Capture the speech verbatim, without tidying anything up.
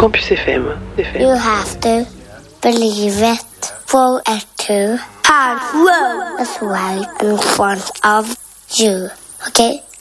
Campus F M. F M. You have to believe it. Throw it to and throw it right in front of you. Okay?